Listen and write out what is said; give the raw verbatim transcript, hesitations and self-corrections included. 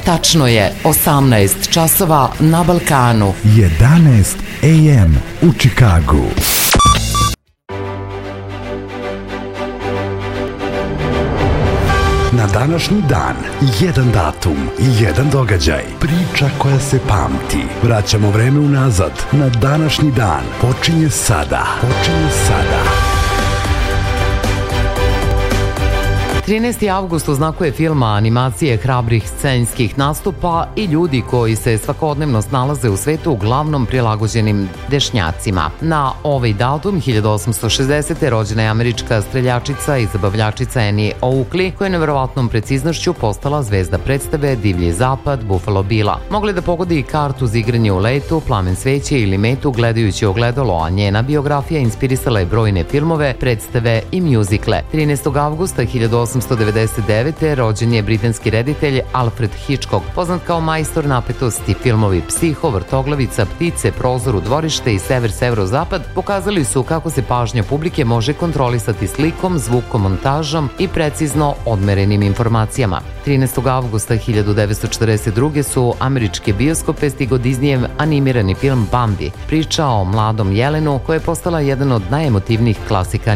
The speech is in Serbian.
Tačno je osamnaest časova na Balkanu. jedanaest a m u Čikagu. Na današnji dan, jedan datum, jedan događaj, priča koja se pamti. Vraćamo vreme unazad. Na današnji dan počinje sada. Počinje sada. trinaesti avgust oznakuje filma, animacije, hrabrih scenskih nastupa i ljudi koji se svakodnevno snalaze u svetu uglavnom prilagođenim dešnjacima. Na ovaj datum hiljadu osamsto šezdesete. rođena je američka streljačica i zabavljačica Annie Oakley, koja je neverovatnom preciznošću postala zvezda predstave Divlji zapad Buffalo Billa. Mogla je da pogodi kartu za igranje u letu, plamen sveće ili metu gledajući ogledalo, a njena biografija inspirisala je brojne filmove, predstave i mjuzikle. trinaestog avgusta hiljadu osamsto devedeset devete. rođen je britanski reditelj Alfred Hitchcock, poznat kao majstor napetosti. Filmovi Psiho, Vrtoglavica, Ptice, Prozor u dvorište i Sever-Severozapad pokazali su kako se pažnja publike može kontrolisati slikom, zvukom, montažom i precizno odmerenim informacijama. trinaestog avgusta hiljadu devetsto četrdeset druge. su američke bioskope stigo Disneyev animirani film Bambi, priča o mladom jelenu koja je postala jedan od najemotivnijih klasika